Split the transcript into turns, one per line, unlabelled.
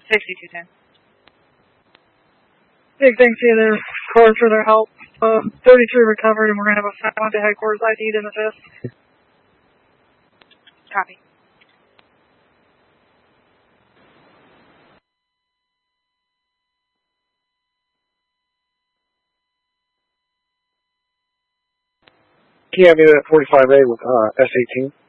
6210.
Big thanks to the Corps for their help. 33 recovered, and we're going to have a found to headquarters ID'd in the fifth.
Copy.
Can you have me at 45A with S18?